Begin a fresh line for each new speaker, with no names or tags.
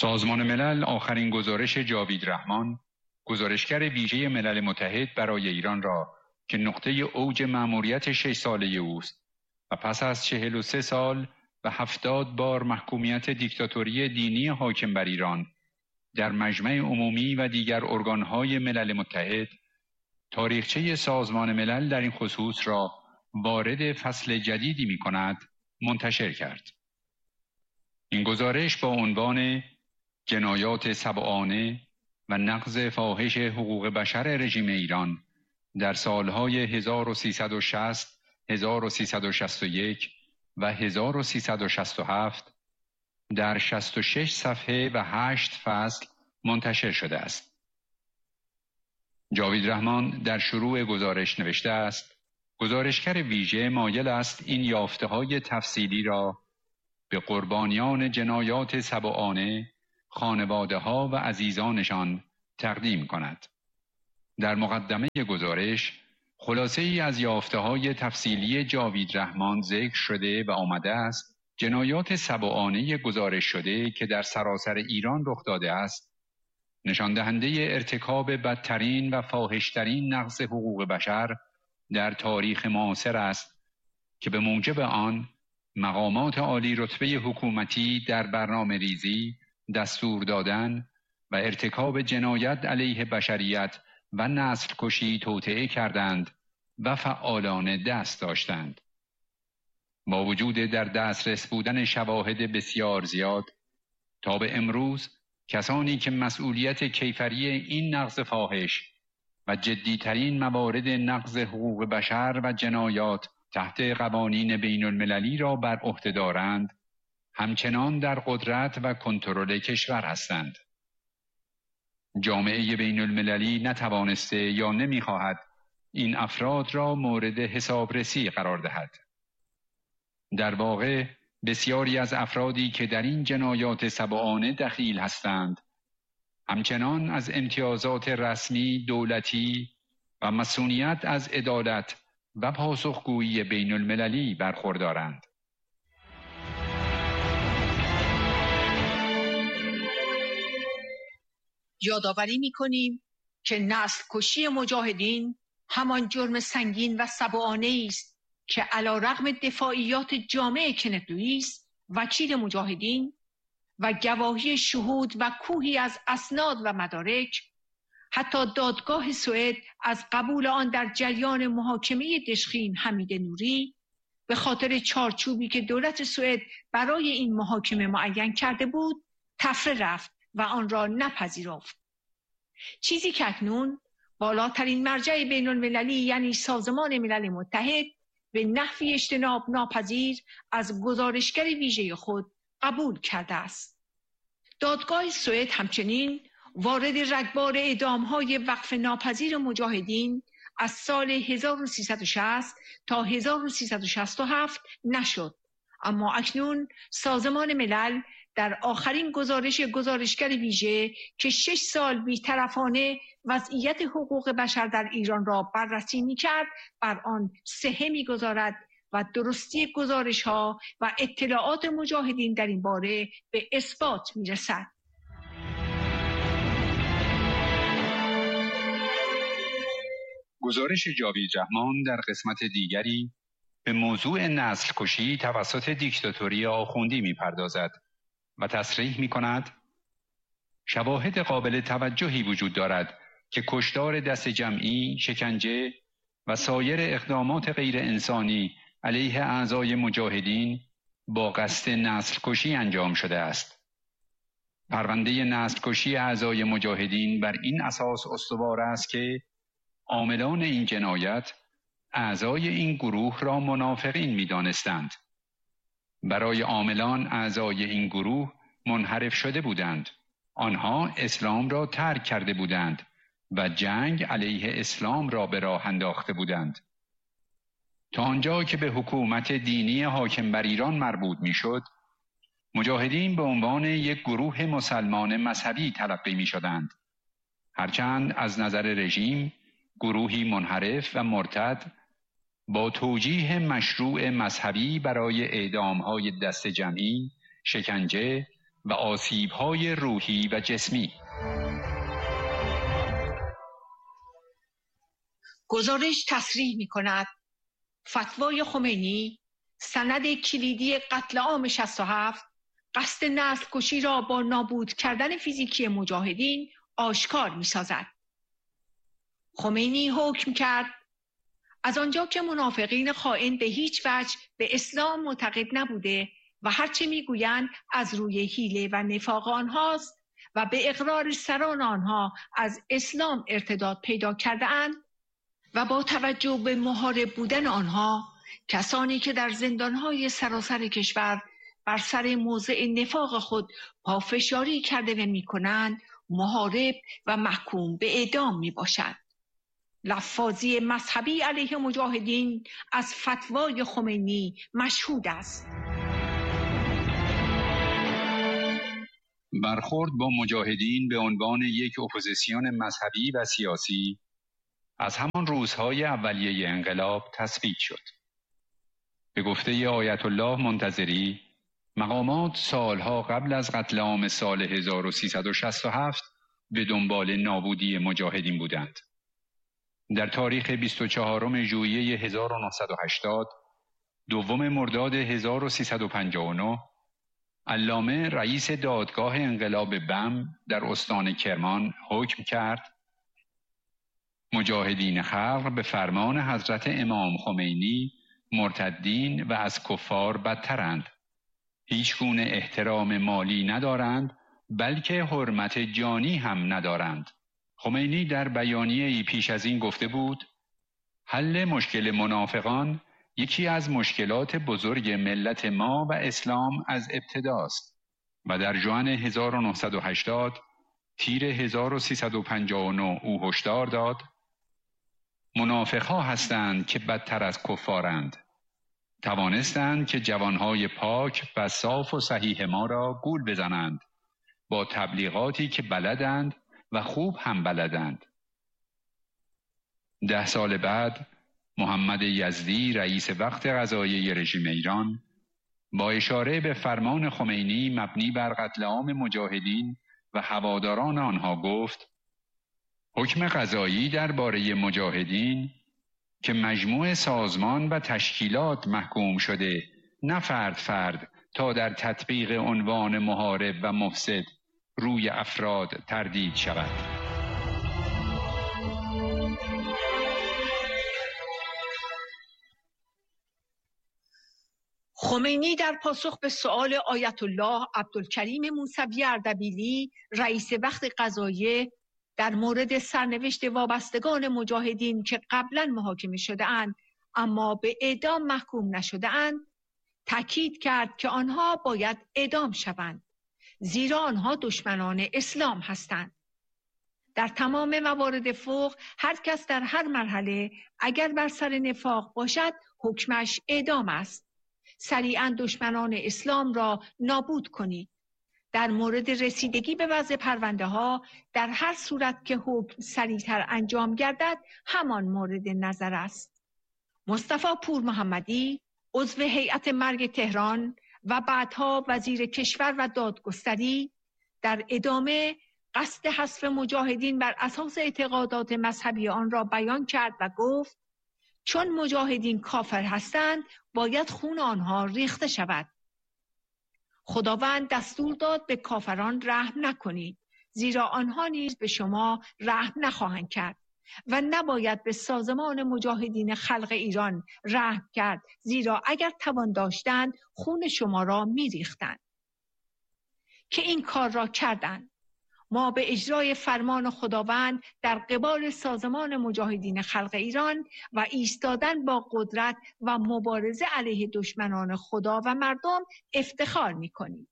سازمان ملل آخرین گزارش جاوید رحمان، گزارشگر ویژه ملل متحد برای ایران را که نقطه اوج مأموریت 6 ساله اوست و پس از 43 سال و 70 بار محکومیت دیکتاتوری دینی حاکم بر ایران در مجمع عمومی و دیگر ارگانهای ملل متحد، تاریخچه سازمان ملل در این خصوص را وارد فصل جدیدی می کند منتشر کرد. این گزارش با عنوان جنایات سبعانه و نقض فاحش حقوق بشر رژیم ایران در سالهای 1360، 1361 و 1367 در 66 صفحه و 8 فصل منتشر شده است. جاوید رحمان در شروع گزارش نوشته است: گزارشگر ویژه مایل است این یافته‌های تفصیلی را به قربانیان جنایات سبعانه، خانواده‌ها و عزیزانشان تقدیم کند. در مقدمه گزارش خلاصه ای از یافته‌های تفصیلی جاوید رحمان ذکر شده و آمده است جنایات سبعانه گزارش شده که در سراسر ایران رخ داده است، نشان دهنده ارتکاب بدترین و فاحش‌ترین نقض حقوق بشر در تاریخ معاصر است که به موجب آن مقامات عالی رتبه حکومتی در برنامه ریزی، دستور دادن و ارتکاب جنایت علیه بشریت و نسل کشی توطئه کردند و فعالانه دست داشتند. با وجود در دسترس بودن شواهد بسیار زیاد، تا به امروز کسانی که مسئولیت کیفری این نقض فاحش و جدیترین موارد نقض حقوق بشر و جنایات تحت قوانین بین المللی را بر عهده دارند، همچنان در قدرت و کنترل کشور هستند. جامعه بین المللی نتوانسته یا نمیخواهد این افراد را مورد حسابرسی قرار دهد. در واقع بسیاری از افرادی که در این جنایات سبعانه دخیل هستند، همچنان از امتیازات رسمی، دولتی و مسئولیت از عدالت و پاسخگویی بین المللی برخوردارند.
یادآوری می‌کنیم که نسل کشی مجاهدین همان جرم سنگین و سبعانه‌ای است که علیرغم دفاعیات جامع کنت لوئیس، وکیل مجاهدین، و گواهی شهود و کوهی از اسناد و مدارک، حتی دادگاه سوئد از قبول آن در جریان محاکمه دشخیم حمید نوری به خاطر چارچوبی که دولت سوئد برای این محاکمه معین کرده بود تفره رفت و آن را نپذیرفت. چیزی که اکنون بالاترین مرجع بین المللی یعنی سازمان ملل متحد به نحوی اجتناب ناپذیر از گزارشگر ویژه خود قبول کرده است. دادگاه سوئد همچنین وارد رگبار اعدام‌های وقف ناپذیر مجاهدین از سال 1360 تا 1367 نشد، اما اکنون سازمان ملل در آخرین گزارش گزارشگر ویژه که 6 سال بی‌طرفانه وضعیت حقوق بشر در ایران را بررسی می‌کرد، بر آن صحه می‌گذارد و درستی گزارش‌ها و اطلاعات مجاهدین در این باره به اثبات می‌رسد.
گزارش جاوید رحمان در قسمت دیگری به موضوع نسل کشی توسط دیکتاتوری آخوندی می‌پردازد و تصریح می‌کند شواهد قابل توجهی وجود دارد که کشتار دست جمعی، شکنجه و سایر اقدامات غیر انسانی علیه اعضای مجاهدین با قصد نسل کشی انجام شده است. پرونده نسل کشی اعضای مجاهدین بر این اساس استوار است که عاملان این جنایت اعضای این گروه را منافقین می‌دانستند. برای عاملان اعضای این گروه منحرف شده بودند. آنها اسلام را ترک کرده بودند و جنگ علیه اسلام را به راه انداخته بودند. تا آنجا که به حکومت دینی حاکم بر ایران مربوط میشد، مجاهدین به عنوان یک گروه مسلمان مذهبی تلقی میشدند، هرچند از نظر رژیم گروهی منحرف و مرتد با توجیه مشروع مذهبی برای اعدام‌های دست جمعی، شکنجه و آسیب‌های روحی و جسمی.
گزارش تصریح می‌کند فتوای خمینی سند کلیدی قتل عام 67 قصد نسل کشی را با نابود کردن فیزیکی مجاهدین آشکار می‌سازد. خمینی حکم کرد از آنجا که منافقین خائن به هیچ وجه به اسلام معتقد نبوده و هرچه میگویند از روی حیله و نفاق آنهاست و به اقرار سران آنها از اسلام ارتداد پیدا کرده اند و با توجه به محارب بودن آنها، کسانی که در زندانهای سراسر کشور بر سر موضع نفاق خود پافشاری کرده و میکنند، محارب و محکوم به اعدام میباشند. لفاظی مذهبی علیه مجاهدین از فتوای خمینی مشهود است.
برخورد با مجاهدین به عنوان یک اپوزیسیون مذهبی و سیاسی از همان روزهای اولیه انقلاب تثبیت شد. به گفته آیت الله منتظری، مقامات سالها قبل از قتل عام سال 1367 به دنبال نابودی مجاهدین بودند. در تاریخ 24 ژوئیه 1980، 2 مرداد 1359، علامه رئیس دادگاه انقلاب بم در استان کرمان حکم کرد مجاهدین خلق به فرمان حضرت امام خمینی مرتدین و از کفار بدترند. هیچ گونه احترام مالی ندارند، بلکه حرمت جانی هم ندارند. خمینی در بیانیه‌ای پیش از این گفته بود حل مشکل منافقان یکی از مشکلات بزرگ ملت ما و اسلام از ابتداست و در ژوئن 1980 تیر 1359 او هشدار داد منافق‌ها هستند که بدتر از کفارند. توانستند که جوانهای پاک و صاف و صحیح ما را گول بزنند با تبلیغاتی که بلدند و خوب هم بلدند. 10 سال بعد محمد یزدی رئیس وقت قضاییه رژیم ایران با اشاره به فرمان خمینی مبنی بر قتل عام مجاهدین و هواداران آنها گفت حکم قضایی درباره مجاهدین که مجموع سازمان و تشکیلات محکوم شده نه فرد تا در تطبیق عنوان محارب و مفسد روی افراد تردید شود.
خمینی در پاسخ به سؤال آیت الله عبدالکریم موسوی اردبیلی رئیس وقت قضاییه در مورد سرنوشت وابستگان مجاهدین که قبلا محاکمه شده اند اما به اعدام محکوم نشده اند تاکید کرد که آنها باید اعدام شوند زیرا آنها دشمنان اسلام هستند. در تمام موارد فوق هر کس در هر مرحله اگر بر سر نفاق باشد حکمش اعدام است. سریعاً دشمنان اسلام را نابود کنید. در مورد رسیدگی به وضع پرونده ها در هر صورت که حکم سریعتر انجام گردد همان مورد نظر است. مصطفی پور محمدی عضو هیئت مرگ تهران و بعدها وزیر کشور و دادگستری در ادامه قصد حذف مجاهدین بر اساس اعتقادات مذهبی آن را بیان کرد و گفت چون مجاهدین کافر هستند باید خون آنها ریخته شود. خداوند دستور داد به کافران رحم نکنید زیرا آنها نیز به شما رحم نخواهند کرد و نباید به سازمان مجاهدین خلق ایران رحم کرد زیرا اگر توان داشتند خون شما را می‌ریختند. که این کار را کردند. ما به اجرای فرمان خداوند در قبال سازمان مجاهدین خلق ایران و ایستادن با قدرت و مبارزه علیه دشمنان خدا و مردم افتخار می‌کنیم.